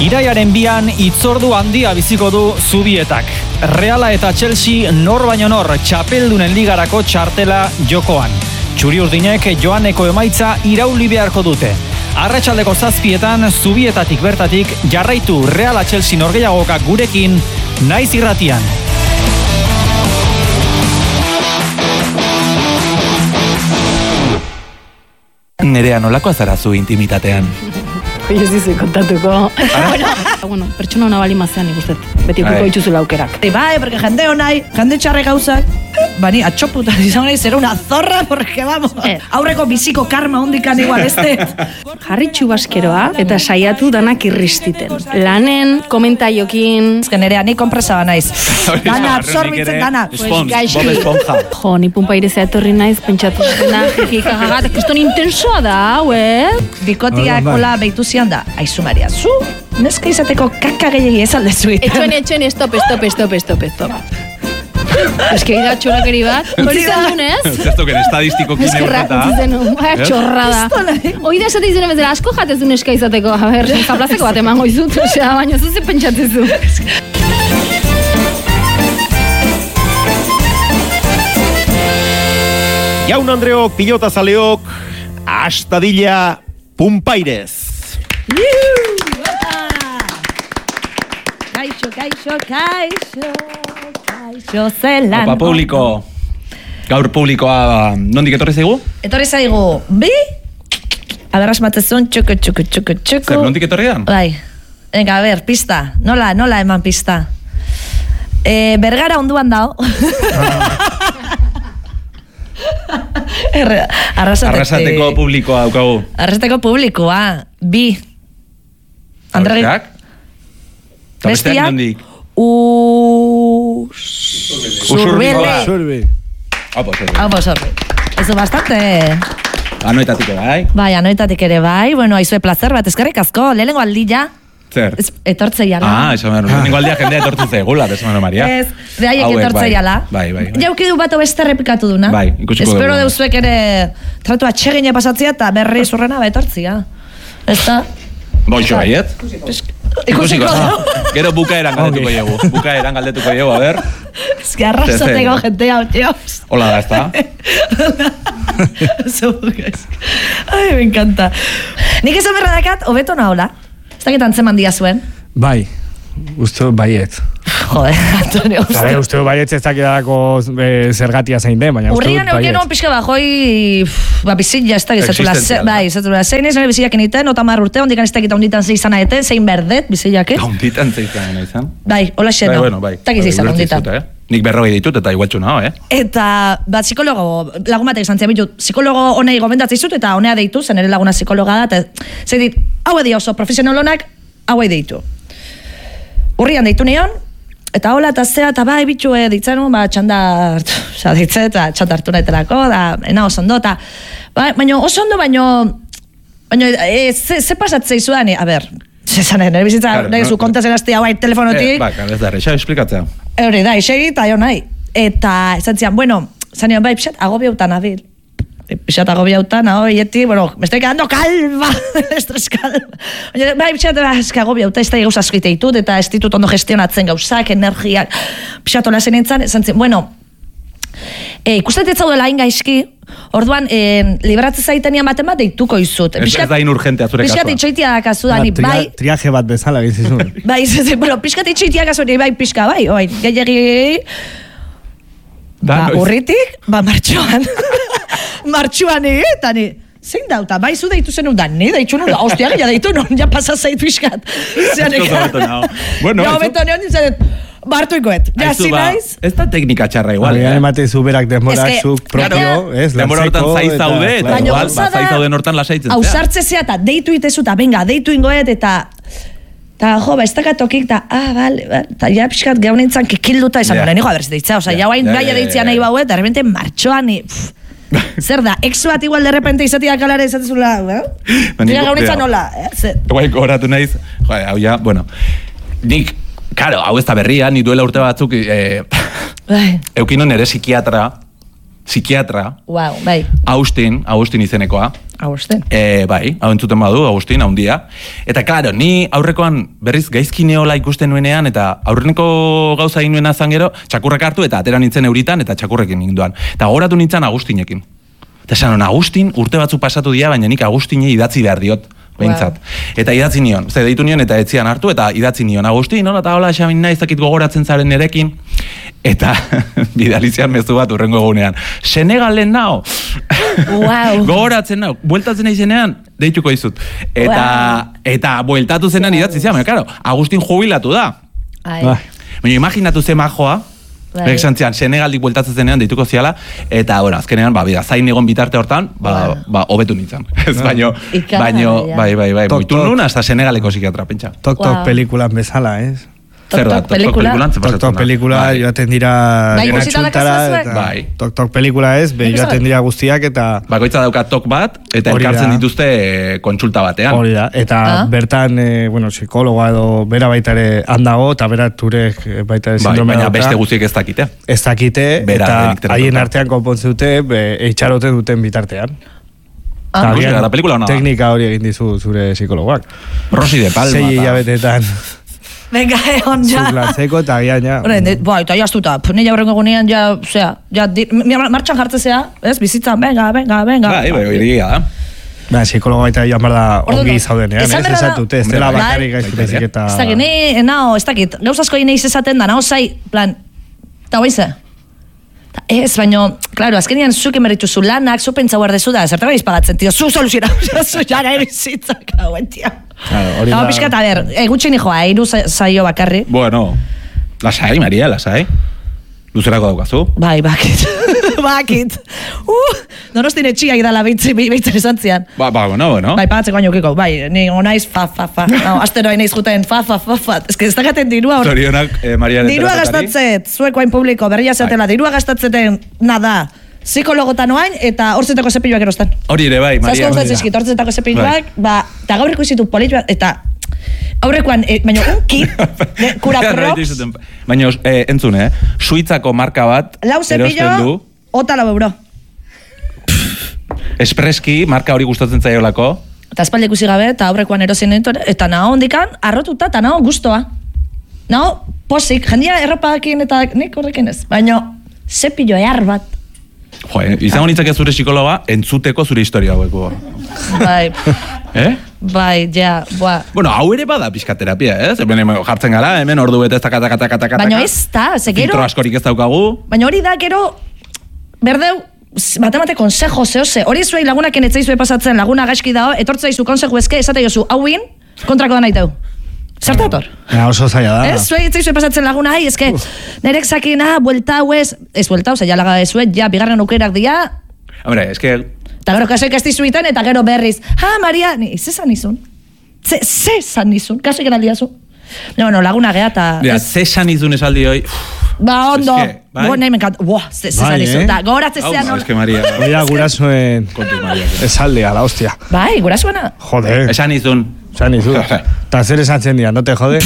Iraiaren 2an hitzordu handia biziko du Zubietak. Reala eta Chelsea nor baino nor txapeldunen ligarako txartela jokoan. Txuri-urdinek joaneko emaitza irauli beharko dute. Arratsaldeko 7etan Zubietatik bertatik jarraitu Reala Chelsea norgehiagokak gurekin Naiz Irratian. Nerea, nolako azara zu intimitatean? Ez dizu kontatuko. Bueno, pertsona hona bali mazean ikustet. Beti ukiko dituzula aukerak. Bai, porque jende honai, jende txarre gauzak. Bani, atxoputan izan nahi zera una zorra, porque vamos. Aurreko biziko karma hondikan igual, Jarri txubaskeroa eta saiatu danak irristiten. Lanen, komentaiokin. Ez generea, ni kompresaba naiz. Dana, absorbitzen dana. Bob Esponja. Jo, ni pumpa irezea etorri naiz, pentsatu zena, jikikagat, kriston intensoa da, Bikotiak hola behitu zian da. Aizu Maria, zu, neska izateko kaka gehiagi ez aldezu Etxoen, stop. Ez que ida txorakeri bat, hori zenunez? Zertoken estadistiko kine urreta. Txorrada. Oida esate izan bezala, asko jatezun neska izateko. A ber, zaplazeko bat emango izut, baina zuzi pentsatzezu. Jaun Andreok, pilotazaleok, astadilla Pumpairez. Kaixo zelan. Opa, publiko. Gaur publikoa nondik etorri zaigu? Etorri zaigu, bi? Aber asmatezun, txuku. Zer, nondik etorri da? Bai, venga, a ber, pista. Nola eman pista? Bergara onduan dao. Arrasateko publikoa daukagu. Arrasateko publikoa, bi. Andreak? Bestia? Usurbi. Opo, sorbi. Eso bastante. Anoetatik ere bai. Bai, anoetatik ere bai. Bueno, aizue placer bat, eskerrik asko. Lehenengo aldia. Zer? Etortzei ala. Esan behar, lehenengo aldia jendea etortzen zaigula, esan behar, Maria. Ez, behaiek etortzei ala. Bai. Jauki du bato beste repikatu duna. Bai, ikusiko dugu. Espero deuzuek ere tratu atxegine pasatzea eta berri zurrena etortzia. Ez da? Boixo baiet. Ikusiko da. Gero bukaeran galdetuko dugu, a ber. Ez que arrasateko jentea, tíos. Hola da, ez da? Ai, me encanta. Nik esan berra dakat, hobeto nahola. Ez dakit antzeman dia zuen. Bai, uste baiet. Joder, Antonio, uste. Zabe, uste baiet ez dakidako zergatia zein den, baina uste urrian baiet. Urrian euken pixka bajoi, bizitza ez dakit, zatula, zein ez nire bizitzak eniten, otamar urte, ondikan ez dakit onditan zeizana eten, zein berdet bizitzak. Onditan zeizana izan? Bai, hola xeno, takiz izan onditan. Nik 40 ditut eta igualtxu naho, Eta, bat, psikologo, lagun batek izan zian bitut, psikologo honei gomendatzei zut, eta honea deitu, zen ere laguna psikologa da, eta zei dit, hau edia oso profesionalonak, hau deitu. Urrian deitu nion, eta hola, eta zea, eta bai, bitxue ditzenu, txanda hartu nahetelako, da, ena oso ondo, eta, baina oso ondo, baina, ze pasatzei zudan, a ber, zezanen, nire bizitza, nire zu kontazen hastia, bai, telefonotik. Ez da, reixa, esplikatzea. Hori da, isegi eta jo nahi. Eta, esan zian, bueno, zanean, bai, pixat, agobiautan abil. Pixat, agobiautan, bueno, me estoy quedando calva, estres calva. Bai, pixat, eski agobiauta, ez da gauz asko ditut, eta ez ditut ondo gestionatzen gauzak, energiak. Pixat, hola zen entzan, esan zian, bueno, ikustet ez zaudela ingaizki, orduan, liberatzen zaitenian baten bat deituko izut. Ez da inurgentea zure kasua. Piskat itxoitia kasu da, bai... Triaje bat bezala gizizun. Bai, bueno, piskat itxoitia kasu da, bai, piska, bai, gehiagi... Urritik, martxoan. Martxoan eta ni... Zein dauta, bai zu deitu zenun da, ni deitu nun da, hostia, ja deitu nun, ja pasa zait piskat. Bueno, beto neon nintzen, bartuikoet, ja zinaiz. Ez da teknika txarra igual. Emate zuberak denborak zuk propio, ez, denbora hortan zaizaude, eta igual, zaizauden hortan lasaitzen zea. Hausartzezea eta deitu itezu, eta venga, deitu ingoet, eta jo, ez dakatokik, eta, bale, eta ja piskat geunintzan kikilduta izan duen, nigo haberz deitza, oza, jau hain gaia deitzia nahi bauet, de repente martxoan, zer da, ex bat igual de repente izatiak alare izatezula, tira gaunitzan nola, Guaiko horatu nahiz, hau ja, bueno, nik, karo, hau ez da berria, ni duela urte batzuk, eukinon ere psikiatra, wow, bai. Austin izenekoa, Agustin. Bai, hau entzuten badu, Agustin, haundia. Eta, klaro, ni aurrekoan berriz gaizki neola ikusten nuenean, eta aurreneko gauza egin nuena zan gero, txakurrek hartu, eta atera nintzen euritan, eta txakurrekin ninduan. Eta goratu nintzen Agustinekin. Eta esan, Agustin, urte batzu pasatu dira, baina nik Agustinei idatzi behar diot. Behintzat. Eta idatzi nion, deitu nion eta etzian hartu, eta idatzi nion, Agustin, nola, eta hola, esamin nahi, zakit gogoratzen zaren erekin, eta bidalizian mezu bat urrengo egunean. Senegalen nao! Wow. Gogoratzen nao, bueltatzen nahi zenean, deituko izut. Eta bueltatu zenean idatzi zian, claro, Agustin jubilatu da. Baina imaginatu ze majoa, Berek santzian, Senegaldik bueltatzen zenean deituko ziala, eta, bueno, azkenean, zain egon bitarte hortan, hobetu nintzen. Ez, baino, bai, moitu nun, hasta Senegaleko psikiatra, pentsa. Tok pelikulan bezala, ez? Zer da, Tok pelikula, joaten dira erantzultara, tok pelikula ez, joaten dira guztiak, eta... Bakoitza dauka tok bat, eta elkartzen dituzte kontsulta batean. Hori da, eta bertan, psikologoa edo bera baitare handago, eta bera turek baitare sindromea baina beste guztiek ez dakite. Ez dakite, eta haien artean konpontzen dute, eitxaroten duten bitartean. Teknika hori egin dizu zure psikologoak. Rosi de Palma. 6 hilabetetan. Venga, egon, ja. Zuglatzeko eta gian, ja. Eta jaztuta, nire aurrengo egunean, martxan jartzezea, ez, bizitzan, venga. Bai, irigia da. Psikologo baita joan bar da ongi zaudenean, ez esatute, ez dela bakarrik gaizkipezik eta... Ez dakit, ez dakit, gauzazko egin eiz esaten da, zai, plan, eta hoize? Ez, baino, klaro, azkenean zuk emerritu zu lanak, zu pentsa guardezu da, zertara izpagatzen, tio, zu soluziona, zu jara egizitzak, hauen, tio. Hau pixkat, a ber, gutxen joa, iru zaio bakarri. Bueno, lasai, Maria, lasai. Luzerako daukazu. Bai, bakit. Donostin etxiak dala behitzen esan zian. Bueno. Bai, pagatzeko baino ukiko, bai, ni onaiz fa. No, astero hain eiz juten fa. Ez que ez dakaten dirua hor. Zorionak, Maria. Dirua gastatzet, zueko hain publiko, berria zeatela, dirua gastatzeten nada. Psikologotan oain, eta hortzetako zepiluak erostan. Hori ere, bai, Maria. Zasko zizkit, hortzetako zepiluak, eta gaur ikusitu politu bat, eta aurrekoan, baina unki, kura prox. Baina, entzun, Suitzako marka bat, lau zepillo, ota €4. Espreski, marka hori gustatzen zaiolako. Eta espalde ikusi gabe, eta aurrekoan erosin nintu, eta naho ondikan, arrotuta, eta naho gustoa. Naho, posik, jendia erropakin eta nik horrekin ez. Baina, zepillo ehar bat. Izango nintzak ez zure psikologa, entzuteko zure historia haueko. Bai. Bai, ja, boa. Bueno, hau ere bada pixkaterapia, ez? Hemen jartzen gara, hemen ordu bete ez taka. Baina ez da, ze gero... Filtro askorik ez daukagu. Baina hori da, gero, berdeu, batemate konsejo, zehose. Hori zuei lagunaken etzaizue pasatzen, laguna gaizki dao, etortzea izu konsejo ezke, esate jozu, hauin, kontrako da nahi teu. Zertator? Oso zaila da. Ez, zuei etzaizue pasatzen laguna, eske, nerek zakin, buelta hau ez buelta hau, ja laga ezuet, ja, bigarren aukerak dia. Hombre, eske... Eta gero kasoik ez dizuiten, eta gero berriz, Maria, ze zan izun? Ze zan izun? Kasoik enaldiazu? No, laguna gea, eta... Ja, ze zan izun esaldi hoi... Ba, ondo. Bo, nahi menkant, ze zan izun. Eta gogoratzen zean... Hau, eske, Maria... Oia, gurasuen... Esaldea, la hostia. Bai, gurasuena. Joder. Esan izun. Esan izun. Ta zer esan zen dia, no te jode?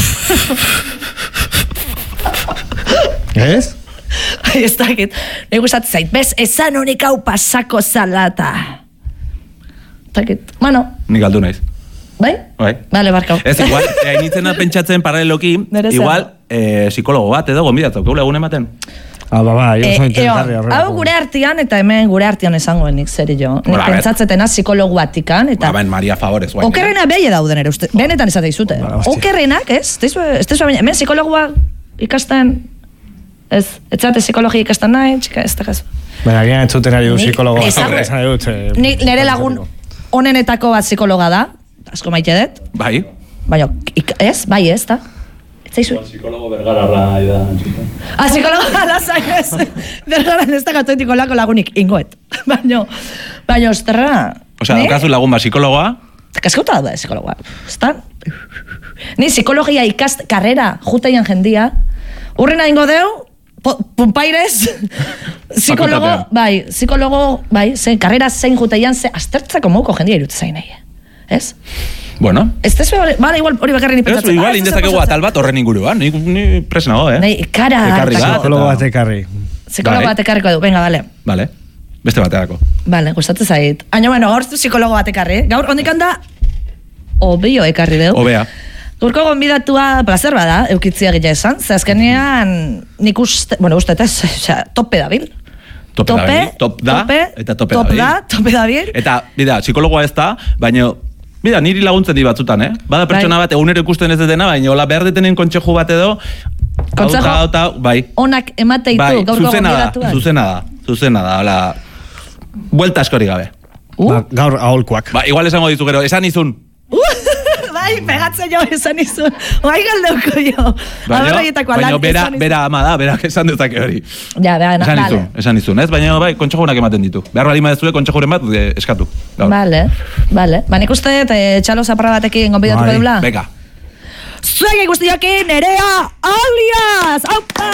Ez? Ez dakit, nahi gustatzen zait, bez, esan honik hau pasako zalata. Takit, bueno. Nik aldu naiz. Bai? Bale, barkau. Ez, igual, hainitzen pentsatzen paraleloki, igual, psikologo bat edo gombidatzok, egun ematen. Bai, oso interesgarri horrela. Hau gure artian, eta hemen gure artian esangoen nik zer jo. Nik pentsatzetena psikologu batikan, eta... Ben, Maria, favorez, guain. Okerrena behi dauden ere, benetan esate izute. Okerrenak, ez? Ez tezu hemen psikologua ikasten... Ez zate psikologia ikasten nahi, txika, ez da gazu. Baina, gian entzuten ari du psikologoa. Nire lagun onenetako bat psikologa da, asko maite dut. Bai. Baina, ez, bai ez, da. Psikologo bergararra da. Psikologo alazak ez. Bergaran ez da gatoetiko lako lagunik, ingoet. Baina, osterra. Osea, daukazu lagun bat psikologoa? Kaskauta da psikologoa. Estan? Ni psikologia karrera jutaian jendia, urrena ingo deu, pumpairez, psikologo, bai, karrera zein juteian, aztertzako mouko jendia irutze zain nahi, ez? Bueno. Ez tezu, bale, igual hori bakarri nipetatzen. Ez, igual indezakegu atal bat horren inguruan, ni presnago, Nei, kara. Psikologo bat ekarri. Psikologo bat ekarriko du, venga, bale. Bale. beste baterako. Vale, gustatzen zait. Baina, bueno, gaur psikologo bat ekarri. Gaur, hondikan da, obio ekarri deu. Obea. Gaurko gonbidatua placer bada, eukitzia gila esan. Ze azkenean, nik uste, bueno, uste ez, tope dabil. Top dabil. Eta, bida, psikologoa ez da, baina, bida, niri laguntzen di batzutan, Bada pertsona bat, egunero ikusten ez dena, baina, hola, behar detenen kontxeju bat edo, bai. Onak emateitu, gaurko gonbidatua. Zuzena da, hola, buelta askori gabe. Gaur aholkoak. Igual esango dizu gero, esan izun. Bai, pegatzen jo esan izun. Bai galdeuko jo. Baina bera ama da, berak esan dezake hori. Ja, esan izun, ez? Baina bai, kontxagunak ematen ditu. Behar bali madezue kontxaguren bat, eskatu. Vale. Ba, nik uste, txalo zapara batekin gonbidatuko dula? Beka. Zuek guztiokin, Nerea Alias! Aupa!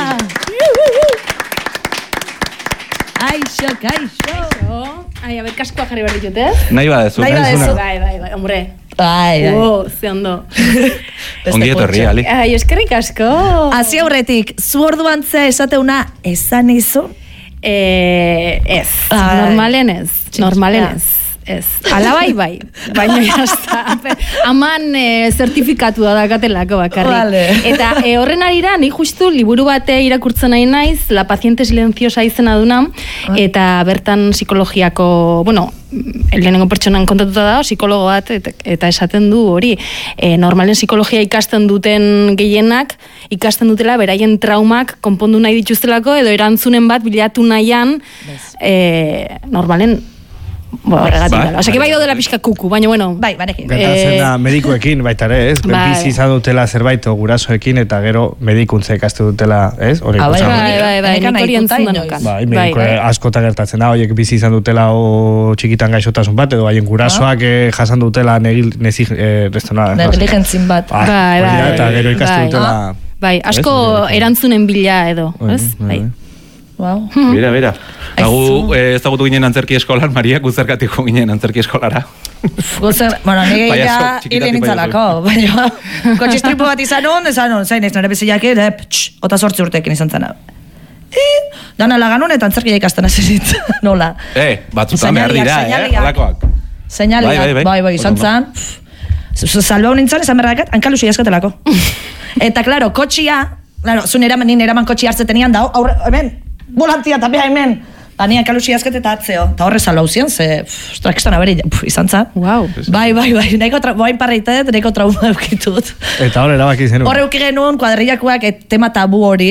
Aixo. Ai, a ber, kaskoa jarri behar ditut, ez? Nahi badezu. Bai, hombre. Bai. Ze ondo. Ongi etorri, Ali. Ai, eskerrik asko. Hazi aurretik, zu orduan ze esateuna esan izu? Ez. Normalen ez. Alabai bai. Baina jazta. Aman zertifikatu da dakatelako bakarrik. Vale. Eta horren arira, ni justu liburu bate irakurtzen nahi naiz, La paciente silenciosa izena duna, eta bertan psikologiako, bueno, lehenengo pertsonan kontatuta da, psikologo bat, eta esaten du hori, normalen psikologia ikasten duten gehienak, ikasten dutela beraien traumak konpondu nahi dituztelako, edo erantzunen bat bilatu nahian, normalen horregatik dela. Osa, que bai daudela pixka kuku, baina bueno. Bai, barekin. Gertatzen da medikuekin baita ere, ez? Bizi izan dutela zerbait gurasoekin eta gero medikuntza ikaste dutela, ez? Bai, nik hori entzun danokan. Bai, mediko askotan gertatzen da, horiek bizi izan dutela txikitan gaixotasun bat, edo haien gurasoak jasan dutela negligentzin bat. Bai, eta gero ikaste dutela. Bai, asko erantzunen bila edo, ez? Bai. Wow. Bera. Hagu ezagutu ginen antzerki eskolan, Maria, guzerkatiko ginen antzerki eskolara. Bueno, nire ja hile nintzalako, baina kotxistripu bat izan hon, zain ez nire beziak ota 8 urtekin izan zena. Dana laganun eta antzerkia ikasten azirit, nola. Batzutan behar dira, holakoak. Seinaliak, bai, izan zan. Salbau nintzen, izan berrakat, hankalusi jaskatelako. Eta, klaro, kotxia, zuen eraman kotxia hartzetenian da, hemen, volantia tapia hemen, bania kalusi azket eta atzeo, eta horre salau zian, ze, kiston aberi, izan zan. Wow. Bai, boain parreitet, neko trauma eukitut. Eta horre erabaki zenun. Horre euki genuen, kuadrillakoak tema tabu hori,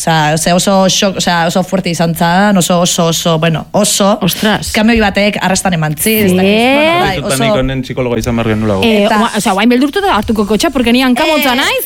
oso fuerte izan zan, oso, bueno, oso. Ostras. Kamioi batek arrastan emantzi. Ez dut nik honen psikologa izan barrian nulago. Osa, guain beldurtu da hartuko kotxa, porque ni hankamotza naiz,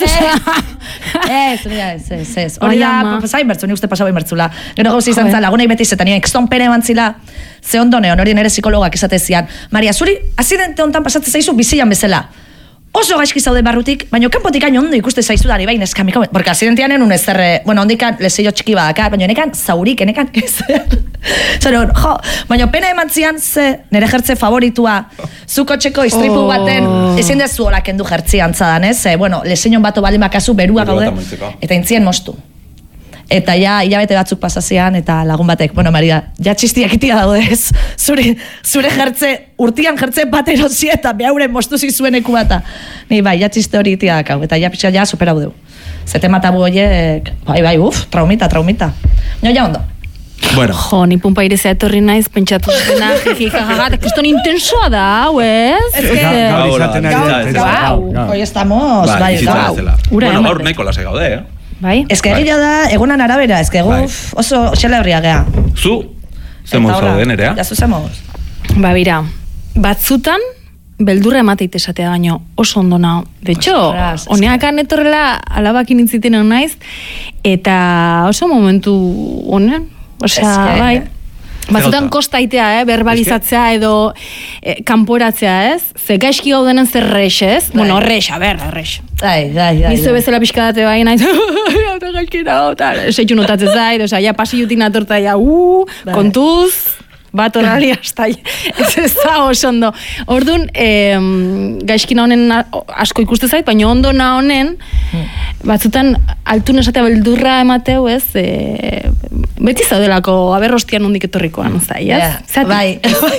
Ez. Hori da, zain bertzu, nik uste pasau inbertzula. Gero gauzi izan zan, lagunei beti zetan, ekston pere emantzila, ze ondo neon, hori nire psikologak izatezian. Maria, zuri, azidente hontan pasatzen zaizu bizian bezala. Oso gaizki zaude barrutik, baina kanpotik aino ondo ikuste zaizu dari bain eskamiko. Porque azidentean enun ezerre, bueno, ondikan leseio txiki badakar, baina enekan zaurik, enekan ezer. Zero, baina pena emantzian ze nire jertze favoritua zuko txeko istripu baten ezin dezu hola kendu jertzi antzadan, ez? Bueno, leseion bato baldin bakazu berua gaude, eta intzien mostu. Eta ja, hilabete batzuk pasazian, eta lagun batek, bueno, Maria, ja txistiak itia daude ez, zure jertze, urtian jertze bat erosi eta behauren mostuzi zuen eku bata. Ni bai, ja txiste hori itia dakau, eta ja pixka ja superau deu. Zete matabu horiek, bai, traumita. Nio ja ondo. Bueno. Ni punpairezea etorri naiz, pentsatu zena, jajajat, kriston intensoa da, hau, ez? Gaur izaten ari da. Hoy estamos, bai, Bueno, gaur nahiko lase gaude, Bai? Ez que egia da, egunan arabera, ez que oso xela horria gea. Zu, zemoz zaude, Nerea? Ja, zu zemoz. Ba, bira, batzutan, beldurra emateite esatea baino oso ondo nao. De hecho, honeakan etorrela alabakin intziten naiz, eta oso momentu honen, osea, bai. Batzutan kostaitea, verbalizatzea edo kanporatzea, ez? Ze gaizki gaudenen zer rex, ez? Bueno, rex, rex. Nizu bezala pixkadate bai nahi, eta gaizki nago, eta seitu notatzen zait, oza, ja pasiutin atorta, ja, kontuz, bat horrali hasta, ez da oso ondo. Orduan, gaizki honen asko ikuste zait, baina ondo honen, batzutan altun esatea beldurra emateu, ez? Beti zaudelako aberrostian nondik etorrikoan, zai, ez? Bai,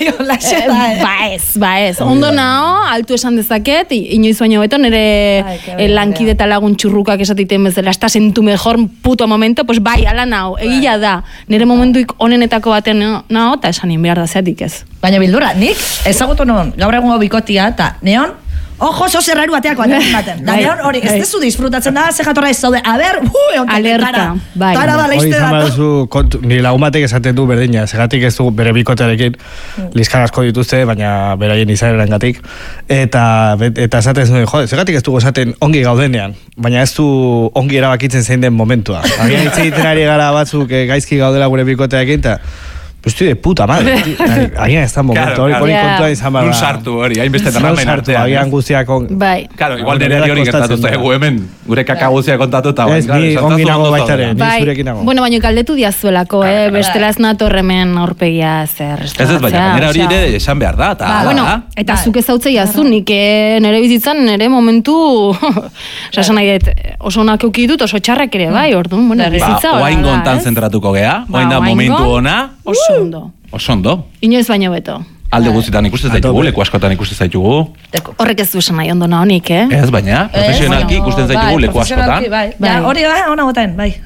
ez. Ondo nao, altu esan dezaket, inoiz baino beto, nire lankide eta lagun txurrukak esatiten bezala, estás en tu mejor puto momento, pues bai, ala nao, egila da. Nire momentuik onenetako baten nao, eta esanin behar da zeatik ez. Baina bildura, nik ezagutu non, gaur egungo bikotia, eta neon, ojo, zo zerraru bateako baten. Da neon hori, ez dezu disfrutatzen da, ze jatorra ez zaude, a ber, alerta, bai. Tara da leizte datu. Nire lagumatek esaten du berdina, segatik ez du bere bikotearekin, liskar asko dituzte, baina beraien izaneran gatik. Eta esaten zuen, jode, segatik ez dugu esaten ongi gaudenean, baina ez du ongi erabakitzen zein den momentua. Agian hitz egiten ari gara batzuk gaizki gaudela gure bikotearekin, eta estoy de puta madre. Agian ez da momento, hori kontua izan bada. Nun sartu hori, hainbeste darramen artean. Agian guztiak Bai. Claro, igual nire hori gertatu zaigu hemen, gure kaka guztiak kontatu eta ez, ni ongi nago baitaren, ni zurekin nago. Bueno, baina kaldetu diazuelako, bestela ez natorremen aurpegia zer. Ez baina, nire hori ere esan behar da, eta bueno, eta zuk ez hautzei azu, nik nire bizitzan, nire momentu, esan nahi dut, oso onak eukidut, oso txarrak ere, bai, orduan, bueno, bizitza oain gontan zentratuko gea, oain da momentu ona, Oso ondo. Inoiz baino beto. Alde guztietan ikusten zaitugu, leku askotan ikusten zaitugu. Horrek ez du esan nahi ondo nahonik, Ez, baina, profesionalki ikusten zaitugu leku askotan. Hori da, ona goten, bai.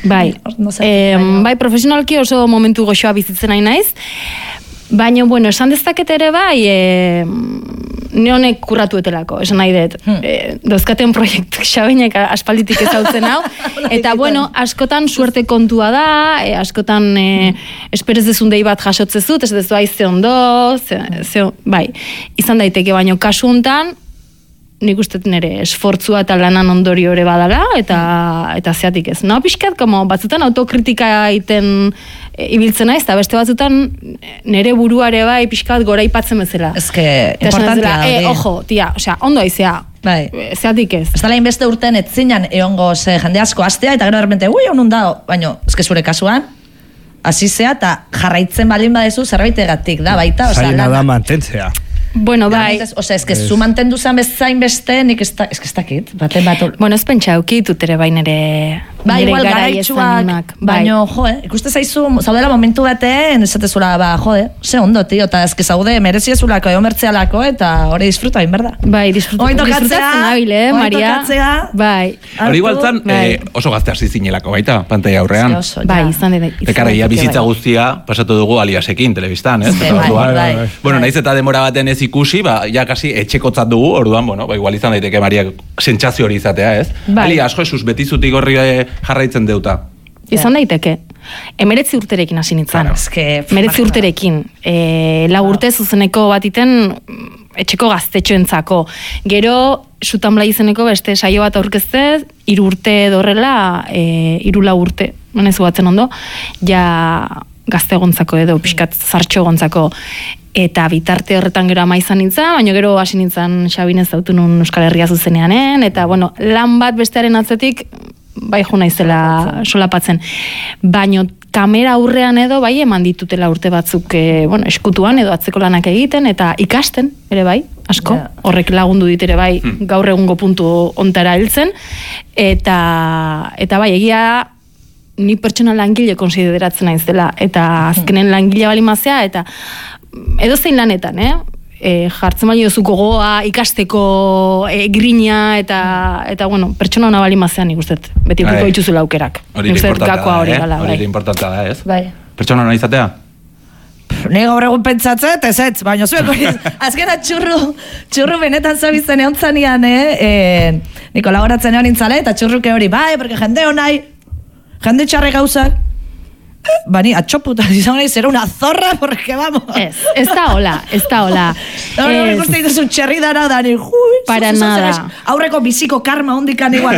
Bai, profesionalki oso momentu goxoa bizitzen nahi naiz. Baina, bueno, esan dezaket ere bai, neonek kurratuetelako, esan nahi dut. Dauzkaten proiektu xabeinek aspalditik ezautzen hau. Eta, bueno, askotan suerte kontua da, askotan esperez dezun dei bat jasotzezut, ez dezu aize ondo, bai, izan daiteke, baina kasu hontan, nik uste nire esfortzua eta lanan ondorio ere badala, eta zeatik ez. No, pixkat, batzutan autokritika egiten ibiltzen naiz, eta beste batzutan nire buruare bai pixkat gora ipatzen bezala. Ez que, importantea da. Ojo, tia, osea, ondo aizea. Bai. Zeatik ez. Ez dala inbeste urten etzinan egongo ze jende asko astea, eta gero derrepente, honun da, baina, ezke zure kasuan, hasi zea, eta jarraitzen balin badezu zerbaitegatik da, baita. Zaila da mantentzea. Bueno, bai. Osea, ez que zu mantendu zen bezain beste, nik ez dakit, baten bat. Bueno, ez pentsa eukitut ere bai nire igual garaitxuak, baina, ikuste zaizu, zaudela momentu baten, esatezula, ze ondo, tio, eta ez que zaude mereziezulako, mertzealako, eta hori disfruta, berda. Bai, disfrutatzen nabil, Maria. Bai. Hori igualtzan, oso gazte hasi zinelako baita, pantaila aurrean. Bai, izan edo. Ekara, bizitza guztia pasatu dugu Aliasekin, telebistan, ez? Bueno, naiz eta demora baten ez ikusi, ja kasi etxekotzat dugu, orduan, bueno, igual izan daiteke Maria sentsazio hori izatea, ez? Alia, asko, esuz, betizutik horri jarraitzen deuta. Izan daiteke. 19 urterekin hasi nintzen. 19 urterekin. 4 urte zuzeneko batiten etxeko gaztetxoentzako. Gero, Sutanblai izeneko beste saio bat aurkeztez, 3 urte dorrela, 3-4 urte, nezu batzen ondo, ja gazte gontzako edo, pixkat zartxo gontzako. Eta bitarte horretan gero ama izan nintzen, baina gero hasi nintzen Xabinez dautu nun Euskal Herria zuzeneanen, eta bueno, lan bat bestearen atzetik, bai jo naizela solapatzen. Baina kamera aurrean edo, bai eman ditutela urte batzuk eskutuan edo atzeko lanak egiten, eta ikasten, ere bai, asko, horrek lagundu dit ere bai, gaur egungo puntu ontara heltzen, eta bai, egia ni pertsona langile konsideratzen naiz dela, eta azkenen langile balimazea, eta edo zein lanetan, jartzen baino zuko goa, ikasteko grina, eta bueno, pertsona hona balimazea nik ustet, beti guko dituzula aukerak. Hori importantea da, ez? Bai. Pertsona hona izatea? Ni gaur egun pentsatzet, ez, baina zuek hori, azkena txurru benetan zabizen egon zanean, ni kolaboratzen egon nintzale, eta txurruke hori, bai, porque jende honai, jende txarre gauzak, bani, atxoputa, izan nahi, zera una zorra, porque vamos. Ez da hola. Hori ikuste dituzu txerri dara, dani, para nada. Aurreko biziko karma hondikan igual,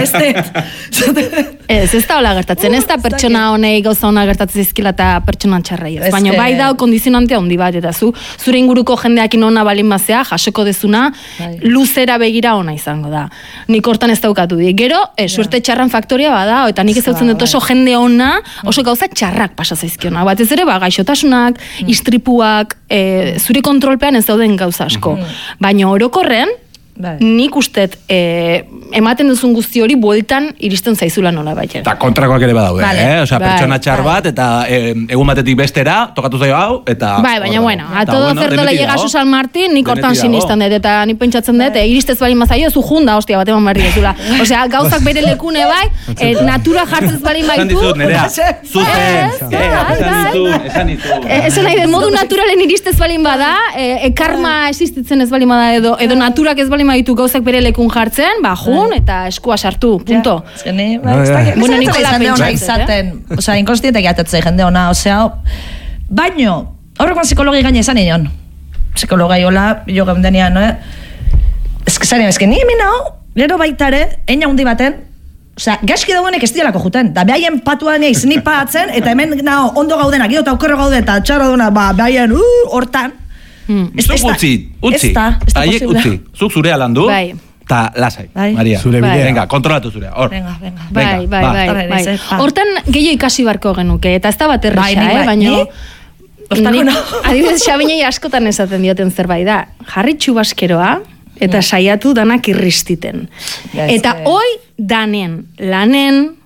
Ez da hola gertatzen, ez da pertsona honei gauza hona gertatzen izkila eta pertsona txarrei. Baina bai da kondizionante handi bat, eta zure inguruko jendeakin ona balin bazea, jasoko dezuna, luzera begira ona izango da. Nik hortan ez daukatu di. Gero, suerte txarran faktoria bada, eta nik ez dautzen dut oso jende ona, oso gauza txarrak pasa zaizkiona. Batez ere, gaixotasunak, istripuak, zure kontrolpean ez dauden gauza asko. Baina orokorren, nik ustet ematen duzun guzti hori bueltan iristen zaizula nola baita. Eta kontrakoak ere badaude, Vale, Osea, bai, pertsona txar bai. bat, eta egun batetik bestera, tokatu zaio hau, eta... Bai, baina bueno, a Eta todo bueno, cerdo le denetik llega dago. su San Martín, nik hortan Denetik dago. sinistan dut, eta ni pentsatzen dut, iristez balin mazaio, zu junda, hostia, bat eman barri dezula. Osea, gauzak bere lekune bai, natura jartzez balin Esan baitu. dizut, Nerea, zuzen, esan ditu. Esan nahi, modu naturalen iristez balin bada, karma existitzen ez balin bada edo naturak ez balin baditu gauzak bere lekun jartzen, ba, jun, eta eskua sartu, punto. Ni, Bueno, nik Nikola jende ona pentsatzen, izaten, osea, inkonstiente gaitatzen jende ona, osea, baino, horrekoan psikologi gaine esan nion. Psikologai hola, jo gendenean, eske ni hemen hau, gero baitare, eina hundi baten, osea, gaizki dauenek ez dialako juten, da behaien patuan eiz ni patzen, eta hemen nao ondo gaudenak, gero eta okerro gaude, eta txarro duna, ba, behaien, hortan. Zuk utzi, haiek utzi, zuk zurea landu, Bai. eta lasai, Bai. Maria. Zure bidea. Venga, kontrolatu zurea, hor. Venga. Bai. Torre, dice, Hortan gehiago ikasi barko genuke, eta ez da bat erresa, baina... Ostako Adibidez, Xabinei askotan esaten dioten zerbait da, jarri txubaskeroa, eta saiatu danak irristiten. Eta hoi danen, lanen,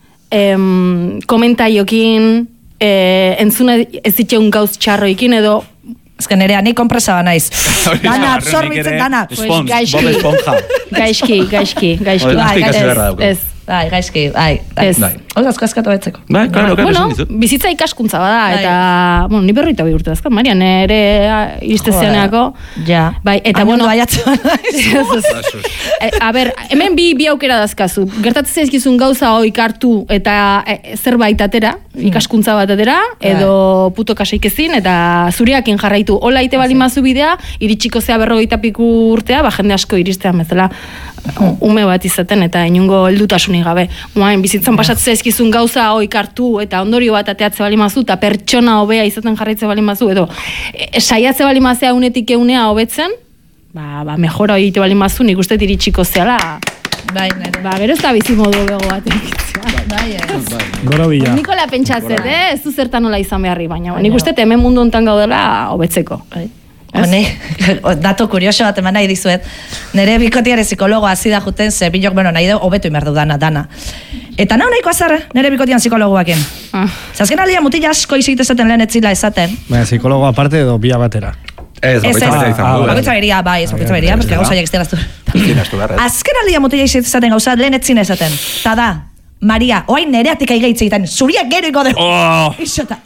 komentaiokin, entzuna ez ditxeun gauz txarroikin, edo ezken nerea, ni kompresa naiz. Dana, absorbitzen dana. Bob gaizki. Esponja. Gaizki. Hori, asko ikasi beharra daukagu. Ez. Bai, gaizki, bai. Ez. Hori asko eskatu betzeko. Bai, claro, Bueno, esan dizut. bizitza ikaskuntza bada, Bai. eta, bueno, ni 42 urte dazkat, Maria, nere iristezioneako. Ja. Bai, eta Hain bueno... ondo baiatzen naiz. A ber, hemen bi aukera dazkazu. Gertatzen zaizkizun gauza hoik hartu eta zerbait atera, ikaskuntza bat atera, edo puto kaseik ezin, eta zureakin jarraitu. Hola ite bali mazu bidea, iritsiko zea 40 piku urtea, ba jende asko iristean bezala ume bat izaten eta inungo heldutasunik gabe. Oain, bizitzan pasatzen zaizkizun gauza hoik hartu eta ondorio bat ateatze bali mazu, eta pertsona hobea izaten jarraitze bali mazu, edo saiatze bali mazea unetik eunea hobetzen, ba mejora hori ite bali mazu, nik uste iritsiko zeala, Bai, nere. ba, gero ez da bizimodu bego bat egitzea. Bai, Goro bila. Nikola pentsatzen, ez du zertan nola izan beharri, baina nik uste hemen mundu hontan gaudela hobetzeko. Hone, dato kurioso bat eman nahi dizuet. Nere bikotiare psikologoa hasi da juten, ze bilok, bueno, nahi du, hobetu imerdu dana. Eta nao nahiko azarra, nere bikotian psikologoaken. Azken aldia mutila asko izit esaten lehen etzila esaten. Baina, psikologo aparte edo bia batera. Ez, bakoitza bere izan du. Bakoitza beria, bai, ez bakoitza beria, porque gauza jak estelaztu. Zinastu behar, ez. Azken aldia mutila izit esaten gauza lehen etzin esaten. Ta da, Maria, oain nereatik aigeitzeetan, zuriak gero iko dugu. Oh! Isota,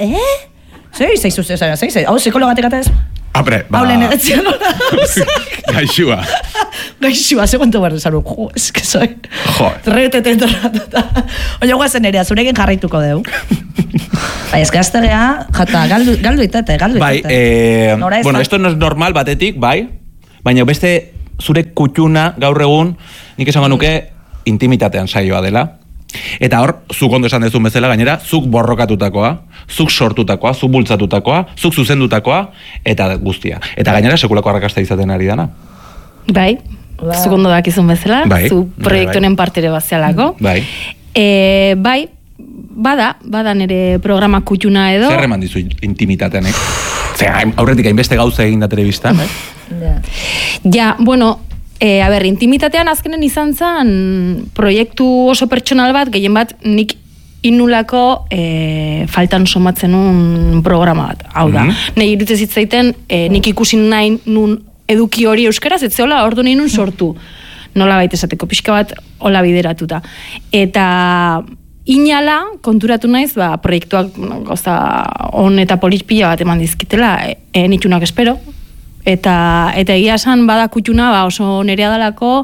Zei, hau psikologatik eta ez? Apre, ba... Hau lehen etzien hona. Gaixua. Gaixua, segundo behar desaru. Ez que soy... Jo. Retete entorratuta. Oina guazen nerea, zurekin jarraituko deu. Bai, ez que aztegea, jata, galdu itete. Bai, bueno, esto no es normal batetik, bai, baina beste zure kutxuna gaur egun, nik esango nuke intimitatean saioa dela. Eta hor, zuk ondo esan dezun bezala, gainera, zuk borrokatutakoa, zuk sortutakoa, zuk bultzatutakoa, zuk zuzendutakoa, eta guztia. Eta gainera, sekulako arrakasta izaten ari dana. Bai, zuk ondo dakizun bezala, Bai, zu proiektunen partere bazialako. Bai. Bai, bada nire programa kutxuna edo. Zer eman dizu intimitatean, aurretik hainbeste gauza egin da telebistan, Ja, bueno, intimitatean azkenen izan zen proiektu oso pertsonal bat, gehien bat nik inulako faltan somatzen un programa bat. Hau da, nahi irutez hitzaiten nik ikusi nahi nun eduki hori euskaraz, ez zehola ordu nahi nun sortu. Nola baita esateko, pixka bat hola bideratuta. Eta inala konturatu naiz, proiektuak gauza on eta polit pila bat eman dizkitela, nitunak espero, eta egia esan bada kutxuna oso nerea dalako,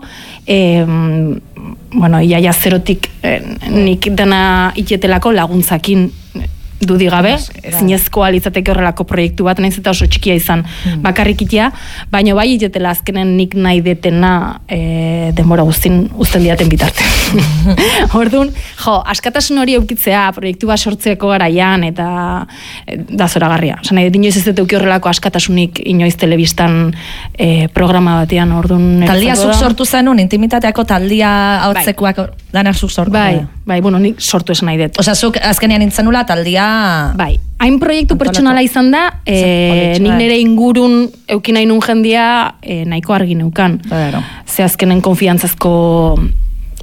bueno, iaia zerotik nik dena itetelako laguntzakin dudigabe, zinezkoa litzateke horrelako proiektu bat, nahiz eta oso txikia izan bakarrik itea, baina bai itetela azkenen nik nahi detena denbora uzten diaten bitarte. Orduan, askatasun hori eukitzea proiektu bat sortzeko garaian eta da zoragarria. Osa nahi, inoiz ez dut euki horrelako askatasunik inoiz telebistan programa batean, orduan... Taldia zuk sortu zenun, intimitateako taldia hautzekuak dana zuk sortu. Bai, bueno, nik sortu esan nahi dut. Osa, zuk azkenean intzenula taldia... Bai, hain proiektu pertsonala izan da, nik nire ingurun eukin nahi nun jendia nahiko argi neukan. Ze azkenen konfiantzazko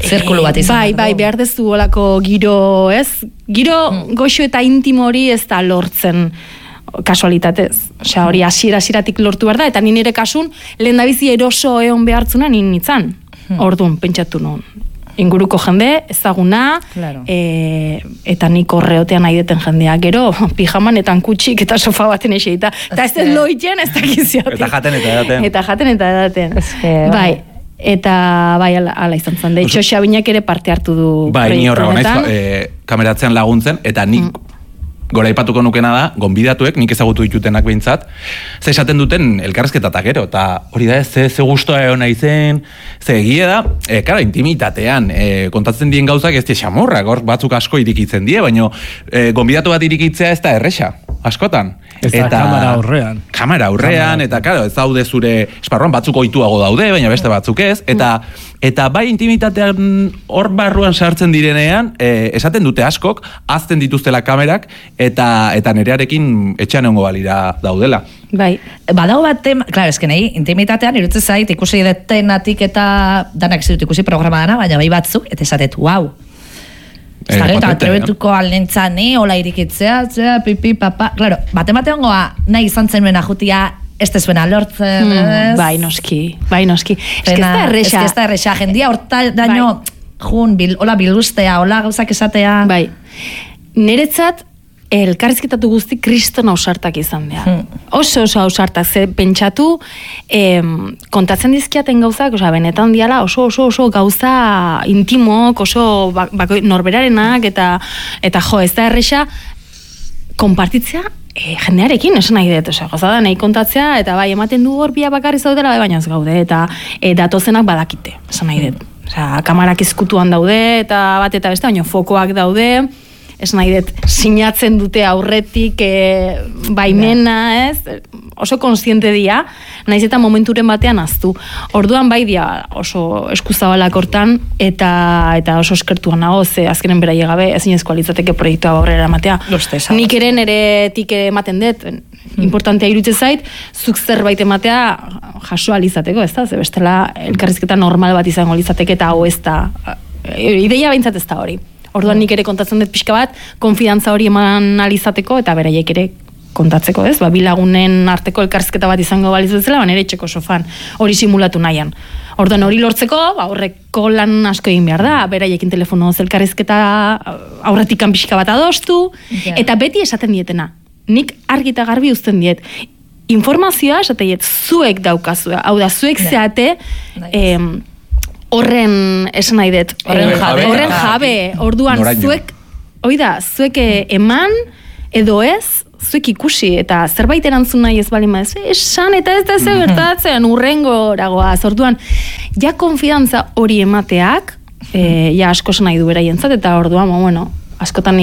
zirkulu bat izan. Bai, behar dezu olako giro, ez? Giro goxo eta intimo hori ez da lortzen kasualitatez. Osea, hori hasieratik lortu behar da, eta nire kasun, lehen da bizi eroso egon behartzuna nintzen. Orduan, pentsatu nuen. Inguruko jende, ezaguna, claro. Eta nik horreotean nahi deten jendea. Gero, pijaman eta kutxik eta sofa baten eseita. Eta ez loiten, ez dakiziotik. Eta jaten eta edaten. Eta jaten eta edaten. Bai. Eta bai, ala izan zen. De hecho, Xabinak ere parte hartu du bai, ni horrego naiz, kameratzean laguntzen, eta nik gora ipatuko nukena da, gonbidatuek, nik ezagutu ditutenak behintzat, ze esaten duten elkarrezketatak gero, eta hori da, ze gustoa egon nahi zen, ze egia da, kara, intimitatean, kontatzen dien gauzak ez xamurrak, hor batzuk asko irikitzen die, baina gonbidatu bat irikitzea ez da erresa, askotan. Eta kamera aurrean. Kamera aurrean, eta karo, ez daude zure esparruan batzuk ohituago daude, baina beste batzuk ez, eta bai intimitatean hor barruan sartzen direnean, esaten dute askok, azten dituztela kamerak, eta nerearekin etxean egongo balira daudela. Bai. Badago bat, klaro, esken nahi, intimitatean irutzen zait, ikusi detenatik eta danak zidut ikusi programa dana, baina bai batzuk, eta esatet, wow. Eta atrebetuko alentzan, hola irikitzea, pipi, papa, klaro, bate ongoa nahi izan zenuen ajutia, ez tezuena lortzen, ez? Bai, noski. Ez que ez da erresa, jendia horta daño, hola biluztea, hola gauzak esatea. Bai, niretzat, elkarrizketatu guzti kriston ausartak izan dira. Oso ausartak, ze pentsatu, kontatzen dizkiaten gauzak, benetan diala oso gauza intimok, oso norberarenak, eta jo, ez da erresa, konpartitzea jendearekin, esan nahi dut, gozada nahi kontatzea, eta bai, ematen du hor bia bakarri zaudela, baina ez gaude, eta datozenak badakite, esan nahi dut. Kamarak ezkutuan daude, eta bat eta beste, baina fokoak daude, ez nahi dut, sinatzen dute aurretik baimena, ez? Oso konsiente dia, naiz eta momenturen batean aztu. Orduan bai dia oso eskuzabalak hortan, eta oso eskertuan nago, ze azkenen beraie gabe ezinezkoa litzateke proiektua aurrera ematea. Nik ere neretik ematen dut, importantea iruditzen zait, zuk zerbait ematea jasoa lizateko, ez da? Ze bestela elkarrizketa normal bat izango litzateke, eta hau ez da, ideia behintzat ez da hori. Orduan nik ere kontatzen dut pixka bat, konfidantza hori eman alizateko, eta beraiek ere kontatzeko, ez? Bi lagunen arteko elkarrizketa bat izango baliz bezala, nire etxeko sofan hori simulatu nahian. Orduan hori lortzeko, horreko lan asko egin behar da, beraiekin telefonoz elkarrizketa aurretik pixka bat adostu, eta beti esaten dietena. Nik argi eta garbi uzten diet. Informazioa esateiet zuek daukazue, hau da, zuek zeate, horren esan nahi dut. Horren jabe. Orduan, zuek eman edo ez, zuek ikusi, eta zerbait erantzun nahi ez balima ez, esan eta ez da ze gertatzen, urrengo eragoaz. Orduan, ja konfidantza hori emateak, ja asko esan nahi du beraientzat, eta orduan, askotan